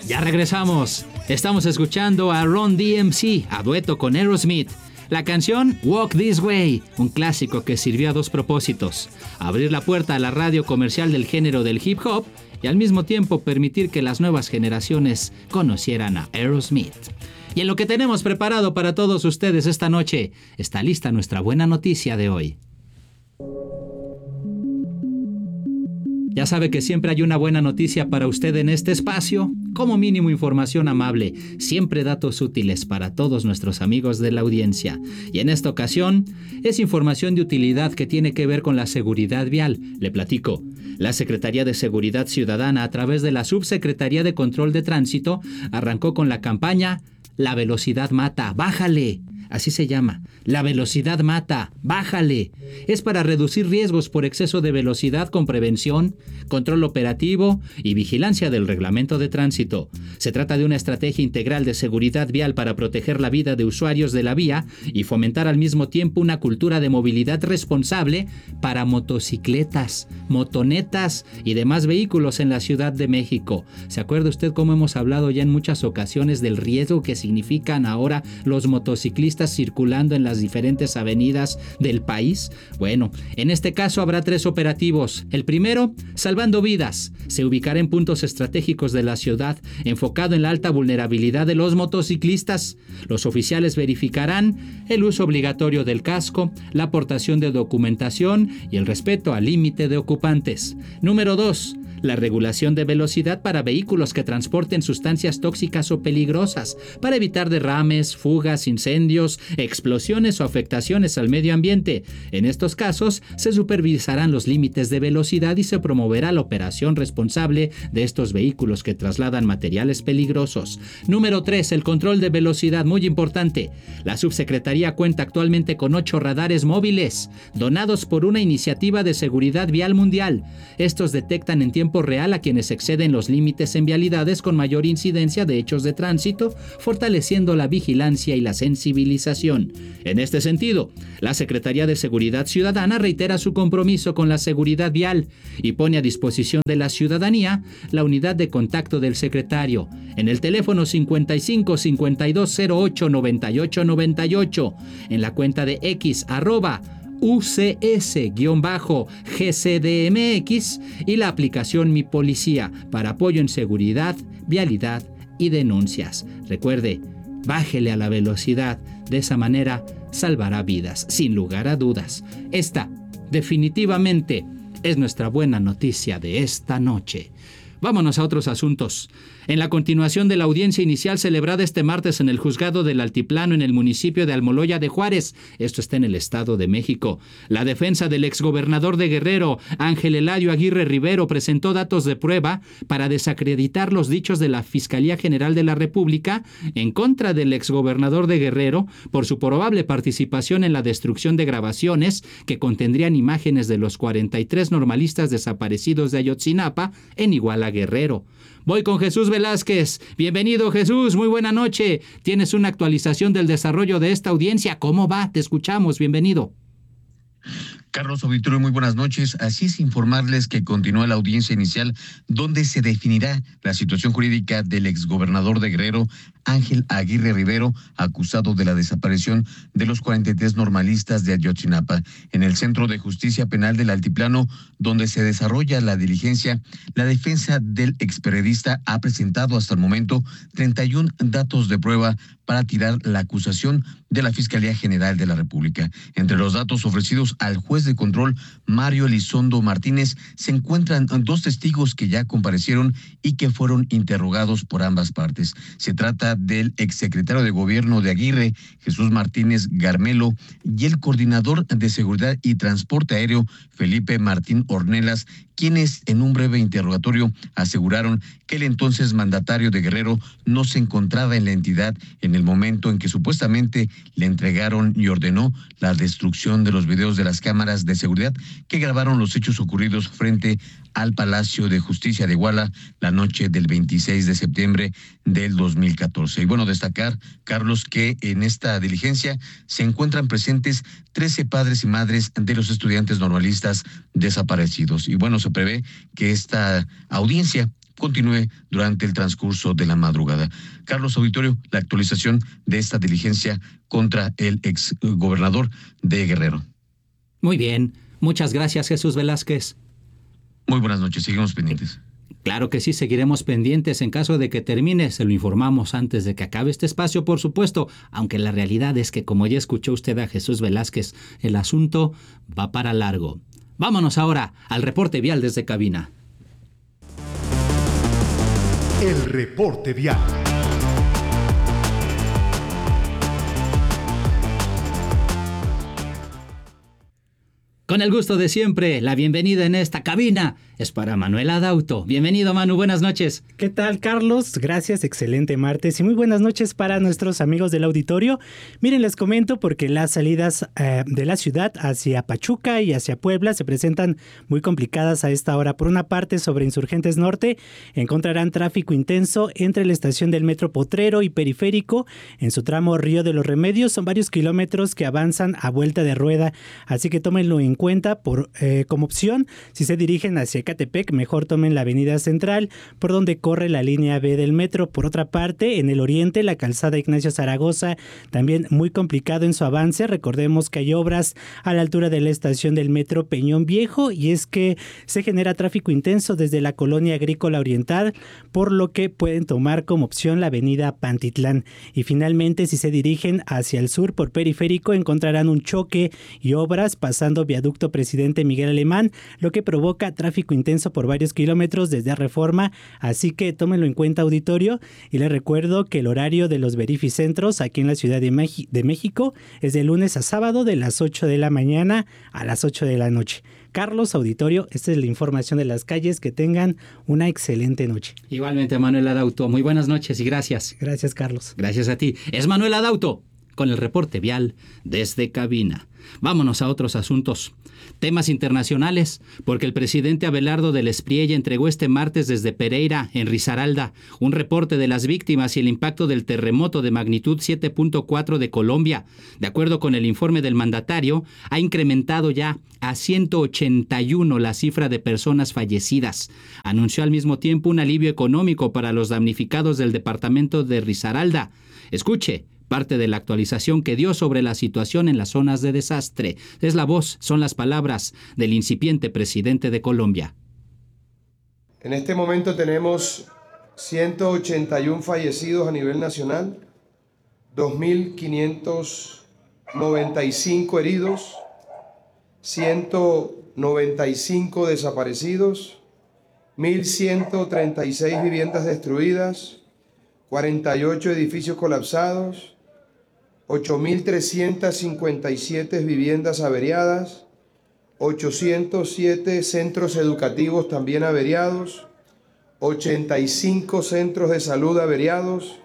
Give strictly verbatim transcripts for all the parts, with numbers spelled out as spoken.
Ya regresamos. Estamos escuchando a Run D M C a dueto con Aerosmith. La canción Walk This Way, un clásico que sirvió a dos propósitos: abrir la puerta a la radio comercial del género del hip hop y al mismo tiempo permitir que las nuevas generaciones conocieran a Aerosmith. Y en lo que tenemos preparado para todos ustedes esta noche, está lista nuestra buena noticia de hoy. Ya sabe que siempre hay una buena noticia para usted en este espacio, como mínimo información amable, siempre datos útiles para todos nuestros amigos de la audiencia. Y en esta ocasión es información de utilidad que tiene que ver con la seguridad vial. Le platico. La Secretaría de Seguridad Ciudadana, a través de la Subsecretaría de Control de Tránsito, arrancó con la campaña La velocidad mata, bájale. Así se llama. La velocidad mata, bájale. Es para reducir riesgos por exceso de velocidad con prevención, control operativo y vigilancia del reglamento de tránsito. Se trata de una estrategia integral de seguridad vial para proteger la vida de usuarios de la vía y fomentar al mismo tiempo una cultura de movilidad responsable para motocicletas, motonetas y demás vehículos en la Ciudad de México. ¿Se acuerda usted cómo hemos hablado ya en muchas ocasiones del riesgo que significan ahora los motociclistas circulando en las diferentes avenidas del país? Bueno, en este caso habrá tres operativos. El primero, salvando vidas. Se ubicará en puntos estratégicos de la ciudad, enfocado en la alta vulnerabilidad de los motociclistas. Los oficiales verificarán el uso obligatorio del casco, la aportación de documentación y el respeto al límite de ocupantes. Número dos, la regulación de velocidad para vehículos que transporten sustancias tóxicas o peligrosas, para evitar derrames, fugas, incendios, explosiones o afectaciones al medio ambiente. En estos casos, se supervisarán los límites de velocidad y se promoverá la operación responsable de estos vehículos que trasladan materiales peligrosos. Número tres, el control de velocidad, muy importante. La Subsecretaría cuenta actualmente con ocho radares móviles, donados por una iniciativa de seguridad vial mundial. Estos detectan en tiempo real a quienes exceden los límites en vialidades con mayor incidencia de hechos de tránsito, fortaleciendo la vigilancia y la sensibilización. En este sentido, la Secretaría de Seguridad Ciudadana reitera su compromiso con la seguridad vial y pone a disposición de la ciudadanía la unidad de contacto del secretario en el teléfono cincuenta y cinco, cincuenta y dos cero ocho, noventa y ocho noventa y ocho, en la cuenta de X arroba U C S G C D M X y la aplicación Mi Policía para apoyo en seguridad, vialidad y denuncias. Recuerde, bájele a la velocidad, de esa manera salvará vidas, sin lugar a dudas. Esta, definitivamente, es nuestra buena noticia de esta noche. Vámonos a otros asuntos. En la continuación de la audiencia inicial celebrada este martes en el Juzgado del Altiplano en el municipio de Almoloya de Juárez, esto está en el Estado de México, la defensa del exgobernador de Guerrero, Ángel Eladio Aguirre Rivero, presentó datos de prueba para desacreditar los dichos de la Fiscalía General de la República en contra del exgobernador de Guerrero por su probable participación en la destrucción de grabaciones que contendrían imágenes de los cuarenta y tres normalistas desaparecidos de Ayotzinapa en Iguala, Guerrero. Voy con Jesús Velázquez. Bienvenido, Jesús. Muy buena noche. Tienes una actualización del desarrollo de esta audiencia. ¿Cómo va? Te escuchamos. Bienvenido. Carlos Auditorio, muy buenas noches. Así es, informarles que continúa la audiencia inicial donde se definirá la situación jurídica del exgobernador de Guerrero, Ángel Aguirre Rivero, acusado de la desaparición de los cuarenta y tres normalistas de Ayotzinapa. En el Centro de Justicia Penal del Altiplano, donde se desarrolla la diligencia, la defensa del experiodista ha presentado hasta el momento treinta y uno datos de prueba para tirar la acusación de la Fiscalía General de la República. Entre los datos ofrecidos al juez de control, Mario Elizondo Martínez, se encuentran dos testigos que ya comparecieron y que fueron interrogados por ambas partes. Se trata del exsecretario de Gobierno de Aguirre, Jesús Martínez Garmelo, y el coordinador de Seguridad y Transporte Aéreo, Felipe Martín Ornelas, quienes en un breve interrogatorio aseguraron que el entonces mandatario de Guerrero no se encontraba en la entidad en el momento en que supuestamente le entregaron y ordenó la destrucción de los videos de las cámaras de seguridad que grabaron los hechos ocurridos frente al Palacio de Justicia de Iguala la noche del veintiséis de septiembre del dos mil catorce. Y bueno, destacar, Carlos, que en esta diligencia se encuentran presentes trece padres y madres de los estudiantes normalistas desaparecidos. Y bueno, se prevé que esta audiencia continúe durante el transcurso de la madrugada. Carlos Auditorio, la actualización de esta diligencia contra el ex gobernador de Guerrero. Muy bien. Muchas gracias, Jesús Velázquez. Muy buenas noches, seguimos pendientes. Claro que sí, seguiremos pendientes. En caso de que termine, se lo informamos antes de que acabe este espacio, por supuesto, aunque la realidad es que, como ya escuchó usted a Jesús Velázquez, el asunto va para largo. Vámonos ahora al reporte vial desde cabina. El reporte vial. Con el gusto de siempre, la bienvenida en esta cabina es para Manuel Adauto. Bienvenido, Manu, buenas noches. ¿Qué tal, Carlos? Gracias, excelente martes y muy buenas noches para nuestros amigos del auditorio. Miren, les comento porque las salidas eh, de la ciudad hacia Pachuca y hacia Puebla se presentan muy complicadas a esta hora. Por una parte, sobre Insurgentes Norte, encontrarán tráfico intenso entre la estación del Metro Potrero y Periférico. En su tramo Río de los Remedios son varios kilómetros que avanzan a vuelta de rueda, así que tómenlo en cuenta por eh, como opción. Si se dirigen hacia Ecatepec, mejor tomen la avenida Central, por donde corre la línea B del metro. Por otra parte, en el oriente, la calzada Ignacio Zaragoza, también muy complicado en su avance. Recordemos que hay obras a la altura de la estación del metro Peñón Viejo, y es que se genera tráfico intenso desde la colonia agrícola oriental, por lo que pueden tomar como opción la avenida Pantitlán. Y finalmente, si se dirigen hacia el sur por Periférico, encontrarán un choque y obras pasando viaducto Presidente Miguel Alemán, lo que provoca tráfico intenso por varios kilómetros desde Reforma, así que tómenlo en cuenta, auditorio, y les recuerdo que el horario de los verificentros aquí en la Ciudad de, Meji- de México es de lunes a sábado de las ocho de la mañana a las ocho de la noche. Carlos, auditorio, esta es la información de las calles. Que tengan una excelente noche. Igualmente, Manuel Adauto, muy buenas noches y gracias. Gracias, Carlos. Gracias a ti. Es Manuel Adauto con el reporte vial desde cabina. Vámonos a otros asuntos. Temas internacionales, porque el presidente Abelardo del Espriella entregó este martes desde Pereira, en Risaralda, un reporte de las víctimas y el impacto del terremoto de magnitud siete punto cuatro de Colombia. De acuerdo con el informe del mandatario, ha incrementado ya a ciento ochenta y uno la cifra de personas fallecidas. Anunció al mismo tiempo un alivio económico para los damnificados del departamento de Risaralda. Escuche parte de la actualización que dio sobre la situación en las zonas de desastre. Es la voz, son las palabras del incipiente presidente de Colombia. En este momento tenemos ciento ochenta y uno fallecidos a nivel nacional, dos mil quinientos noventa y cinco heridos, ciento noventa y cinco desaparecidos, mil ciento treinta y seis viviendas destruidas, cuarenta y ocho edificios colapsados, ocho mil trescientas cincuenta y siete viviendas averiadas, ochocientos siete centros educativos también averiados, ochenta y cinco centros de salud averiados,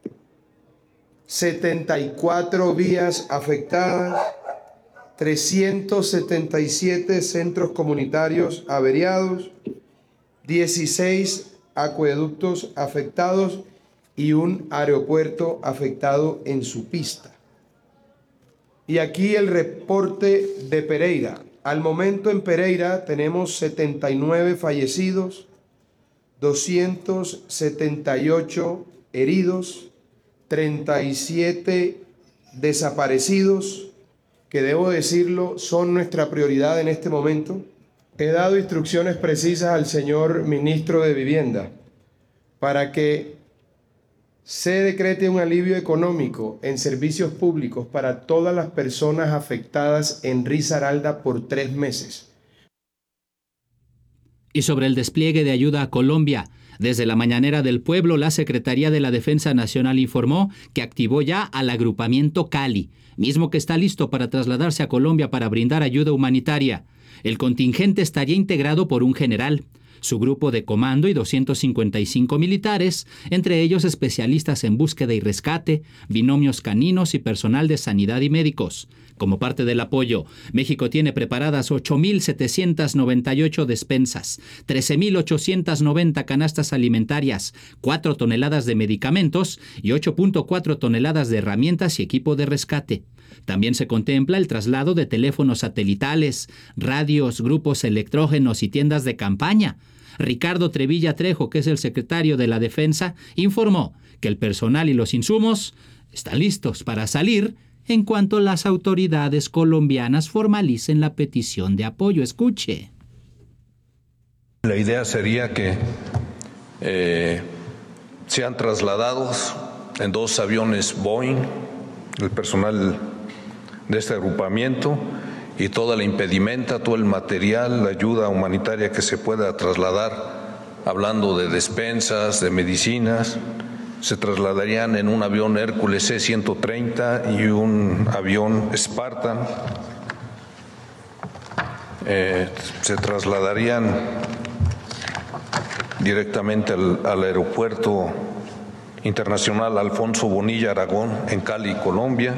setenta y cuatro vías afectadas, trescientos setenta y siete centros comunitarios averiados, dieciséis acueductos afectados y un aeropuerto afectado en su pista. Y aquí el reporte de Pereira. Al momento en Pereira tenemos setenta y nueve fallecidos, doscientos setenta y ocho heridos, treinta y siete desaparecidos, que debo decirlo son nuestra prioridad en este momento. He dado instrucciones precisas al señor ministro de Vivienda para que se decrete un alivio económico en servicios públicos para todas las personas afectadas en Risaralda por tres meses. Y sobre el despliegue de ayuda a Colombia, desde la mañanera del pueblo, la Secretaría de la Defensa Nacional informó que activó ya al agrupamiento Cali, mismo que está listo para trasladarse a Colombia para brindar ayuda humanitaria. El contingente estaría integrado por un general, su grupo de comando y doscientos cincuenta y cinco militares, entre ellos especialistas en búsqueda y rescate, binomios caninos y personal de sanidad y médicos. Como parte del apoyo, México tiene preparadas ocho mil setecientas noventa y ocho despensas, trece mil ochocientas noventa canastas alimentarias, cuatro toneladas de medicamentos y ocho punto cuatro toneladas de herramientas y equipo de rescate. También se contempla el traslado de teléfonos satelitales, radios, grupos electrógenos y tiendas de campaña. Ricardo Trevilla Trejo, que es el secretario de la Defensa, informó que el personal y los insumos están listos para salir en cuanto las autoridades colombianas formalicen la petición de apoyo. Escuche. La idea sería que eh, sean trasladados en dos aviones Boeing el personal de este agrupamiento y toda la impedimenta, todo el material, la ayuda humanitaria que se pueda trasladar, hablando de despensas, de medicinas, se trasladarían en un avión Hércules C ciento treinta y un avión Spartan. Eh, se trasladarían directamente al, al aeropuerto internacional Alfonso Bonilla Aragón en Cali, Colombia.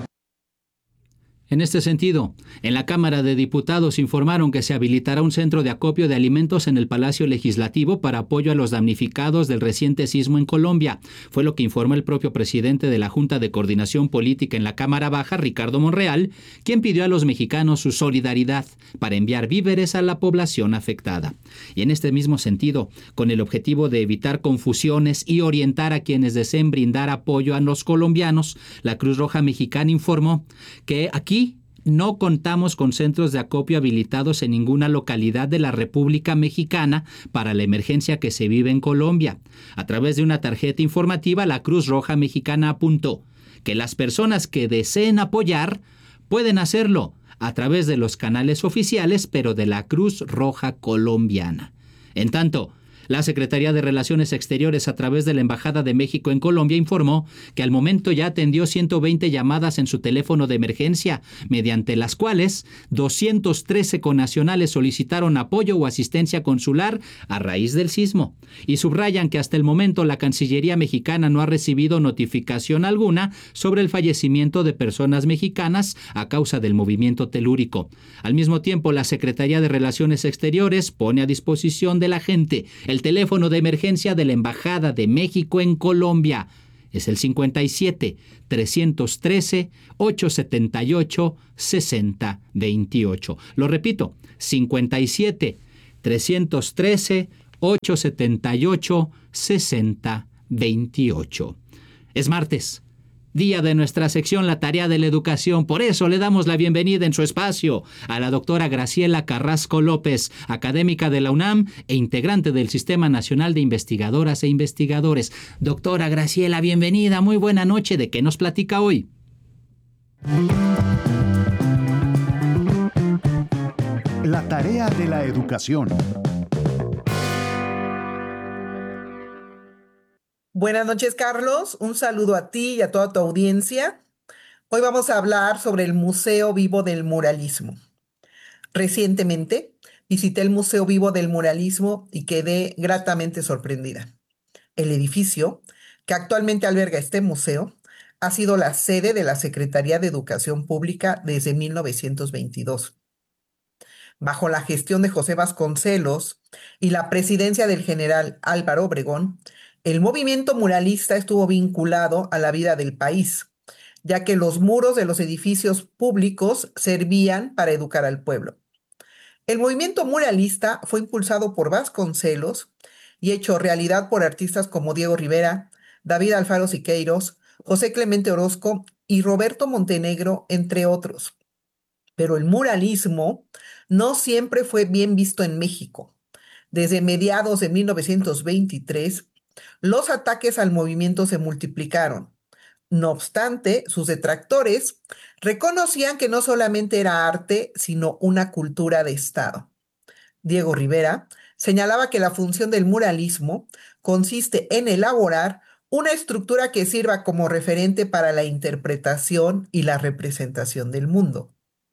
En este sentido, en la Cámara de Diputados informaron que se habilitará un centro de acopio de alimentos en el Palacio Legislativo para apoyo a los damnificados del reciente sismo en Colombia. Fue lo que informó el propio presidente de la Junta de Coordinación Política en la Cámara Baja, Ricardo Monreal, quien pidió a los mexicanos su solidaridad para enviar víveres a la población afectada. Y en este mismo sentido, con el objetivo de evitar confusiones y orientar a quienes deseen brindar apoyo a los colombianos, la Cruz Roja Mexicana informó que aquí no contamos con centros de acopio habilitados en ninguna localidad de la República Mexicana para la emergencia que se vive en Colombia. A través de una tarjeta informativa, la Cruz Roja Mexicana apuntó que las personas que deseen apoyar pueden hacerlo a través de los canales oficiales, pero de la Cruz Roja Colombiana. En tanto, la Secretaría de Relaciones Exteriores, a través de la Embajada de México en Colombia, informó que al momento ya atendió ciento veinte llamadas en su teléfono de emergencia, mediante las cuales doscientos trece connacionales solicitaron apoyo o asistencia consular a raíz del sismo. Y subrayan que hasta el momento la Cancillería mexicana no ha recibido notificación alguna sobre el fallecimiento de personas mexicanas a causa del movimiento telúrico. Al mismo tiempo, la Secretaría de Relaciones Exteriores pone a disposición de la gente el teléfono de emergencia de la Embajada de México en Colombia. Es el cincuenta y siete, trescientos trece, ochocientos setenta y ocho, sesenta veintiocho. Lo repito, cincuenta y siete, trescientos trece, ochocientos setenta y ocho, sesenta veintiocho. Es martes, día de nuestra sección La Tarea de la Educación. Por eso le damos la bienvenida en su espacio a la doctora Graciela Carrasco López, académica de la UNAM e integrante del Sistema Nacional de Investigadoras e Investigadores. Doctora Graciela, bienvenida, muy buena noche. ¿De qué nos platica hoy? La Tarea de la Educación. Buenas noches, Carlos. Un saludo a ti y a toda tu audiencia. Hoy vamos a hablar sobre el Museo Vivo del Muralismo. Recientemente visité el Museo Vivo del Muralismo y quedé gratamente sorprendida. El edificio, que actualmente alberga este museo, ha sido la sede de la Secretaría de Educación Pública desde mil novecientos veintidós. Bajo la gestión de José Vasconcelos y la presidencia del general Álvaro Obregón, el movimiento muralista estuvo vinculado a la vida del país, ya que los muros de los edificios públicos servían para educar al pueblo. El movimiento muralista fue impulsado por Vasconcelos y hecho realidad por artistas como Diego Rivera, David Alfaro Siqueiros, José Clemente Orozco y Roberto Montenegro, entre otros. Pero el muralismo no siempre fue bien visto en México. Desde mediados de mil novecientos veintitrés, los ataques al movimiento se multiplicaron. No obstante, sus detractores reconocían que no solamente era arte, sino una cultura de Estado. Diego Rivera señalaba que la función del muralismo consiste en elaborar una estructura que sirva como referente para la interpretación y la representación del mundo.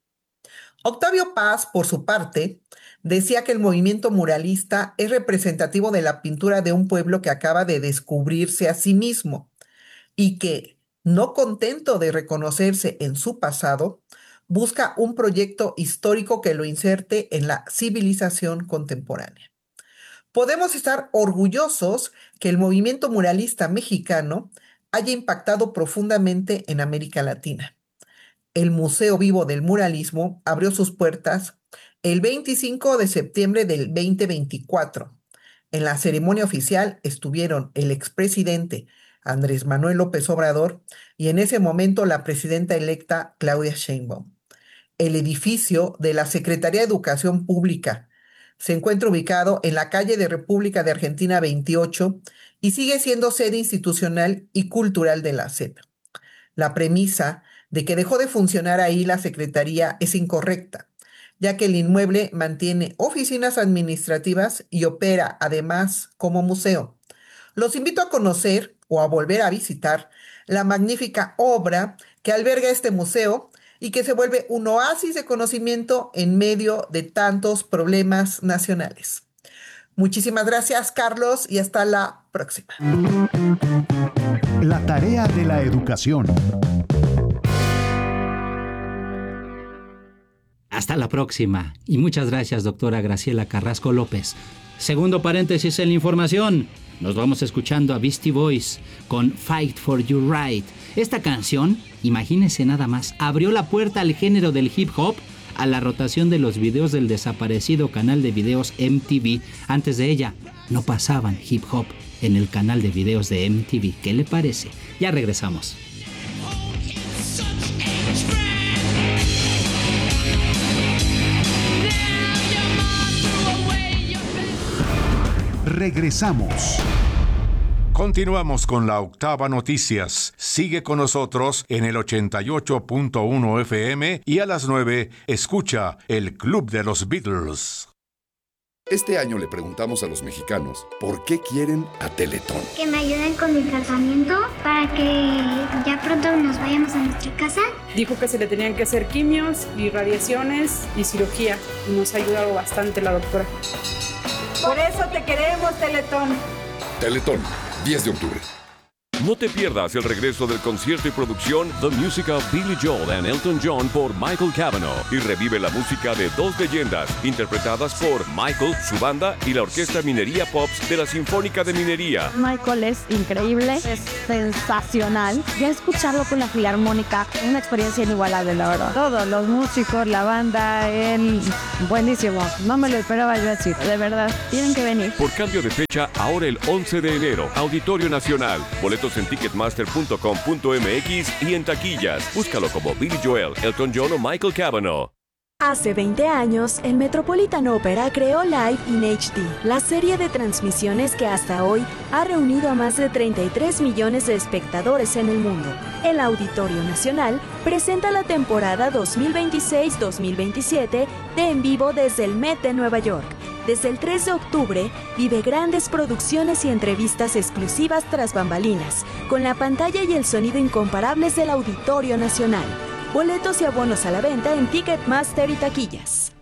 Octavio Paz, por su parte, decía que el movimiento muralista es representativo de la pintura de un pueblo que acaba de descubrirse a sí mismo y que, no contento de reconocerse en su pasado, busca un proyecto histórico que lo inserte en la civilización contemporánea. Podemos estar orgullosos que el movimiento muralista mexicano haya impactado profundamente en América Latina. El Museo Vivo del Muralismo abrió sus puertas el veinticinco de septiembre del veinte veinticuatro, En la ceremonia oficial estuvieron el expresidente Andrés Manuel López Obrador y en ese momento la presidenta electa Claudia Sheinbaum. El edificio de la Secretaría de Educación Pública se encuentra ubicado en la calle de República de Argentina veintiocho y sigue siendo sede institucional y cultural de la S E P. La premisa de que dejó de funcionar ahí la Secretaría es incorrecta, ya que el inmueble mantiene oficinas administrativas y opera además como museo. Los invito a conocer o a volver a visitar la magnífica obra que alberga este museo y que se vuelve un oasis de conocimiento en medio de tantos problemas nacionales. Muchísimas gracias, Carlos, y hasta la próxima. La tarea de la educación. Hasta la próxima. Y muchas gracias, doctora Graciela Carrasco López. Segundo paréntesis en la información. Nos vamos escuchando a Beastie Boys con Fight for Your Right. Esta canción, imagínense nada más, abrió la puerta al género del hip hop a la rotación de los videos del desaparecido canal de videos M T V. Antes de ella, no pasaban hip hop en el canal de videos de M T V. ¿Qué le parece? Ya regresamos. Regresamos. Continuamos con la Octava Noticias. Sigue con nosotros en el ochenta y ocho punto uno F M y a las nueve escucha el Club de los Beatles. Este año le preguntamos a los mexicanos por qué quieren a Teletón. Que me ayuden con mi tratamiento para que ya pronto nos vayamos a nuestra casa. Dijo que se le tenían que hacer quimios y radiaciones y cirugía. Y nos ha ayudado bastante la doctora. Por eso te queremos, Teletón. Teletón, diez de octubre. No te pierdas el regreso del concierto y producción The Music of Billy Joel and Elton John por Michael Cavanaugh y revive la música de dos leyendas interpretadas por Michael, su banda y la Orquesta Minería Pops de la Sinfónica de Minería. Michael es increíble, es sensacional. Ya escucharlo con la Filarmónica, una experiencia inigualable, la verdad. Todos los músicos, la banda, él, buenísimo. No me lo esperaba yo así, de verdad. Tienen que venir. Por cambio de fecha, ahora el once de enero, Auditorio Nacional. Boletos en ticketmaster punto com punto m x y en taquillas. Búscalo como Billy Joel, Elton John o Michael Cavanaugh. Hace veinte años, el Metropolitan Opera creó Live in H D, la serie de transmisiones que hasta hoy ha reunido a más de treinta y tres millones de espectadores en el mundo. El Auditorio Nacional presenta la temporada dos mil veintiséis dos mil veintisiete de En Vivo desde el Met de Nueva York. Desde el tres de octubre, vive grandes producciones y entrevistas exclusivas tras bambalinas, con la pantalla y el sonido incomparables del Auditorio Nacional. Boletos y abonos a la venta en Ticketmaster y taquillas.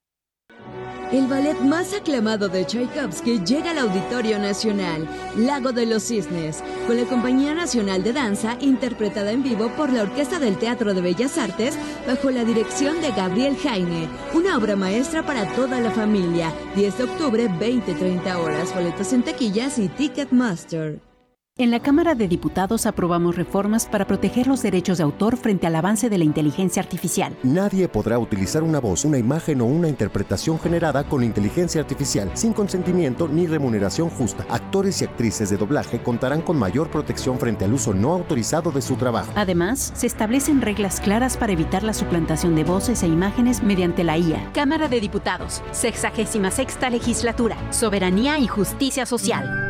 El ballet más aclamado de Tchaikovsky llega al Auditorio Nacional, Lago de los Cisnes, con la Compañía Nacional de Danza, interpretada en vivo por la Orquesta del Teatro de Bellas Artes, bajo la dirección de Gabriel Heine. Una obra maestra para toda la familia. diez de octubre, veinte a treinta horas. Boletos en taquillas y Ticketmaster. En la Cámara de Diputados aprobamos reformas para proteger los derechos de autor frente al avance de la inteligencia artificial. Nadie podrá utilizar una voz, una imagen o una interpretación generada con inteligencia artificial sin consentimiento ni remuneración justa. Actores y actrices de doblaje contarán con mayor protección frente al uso no autorizado de su trabajo. Además, se establecen reglas claras para evitar la suplantación de voces e imágenes mediante la I A. Cámara de Diputados, sexagésima sexta legislatura, soberanía y justicia social.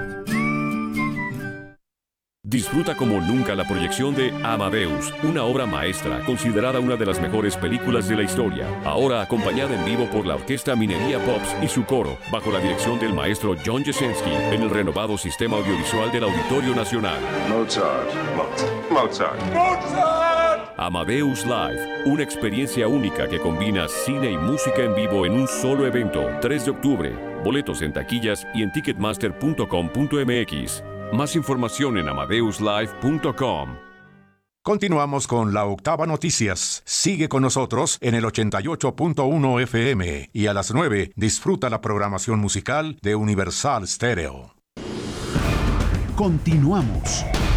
Disfruta como nunca la proyección de Amadeus, una obra maestra considerada una de las mejores películas de la historia. Ahora acompañada en vivo por la Orquesta Minería Pops y su coro, bajo la dirección del maestro John Jasinski, en el renovado sistema audiovisual del Auditorio Nacional. Mozart, Mozart, Mozart. Amadeus Live, una experiencia única que combina cine y música en vivo en un solo evento. tres de octubre. Boletos en taquillas y en ticketmaster punto com punto m x. Más información en amadeus live punto com. Continuamos con la Octava Noticias. Sigue con nosotros en el ochenta y ocho punto uno F M y a las nueve disfruta la programación musical de Universal Stereo. Continuamos.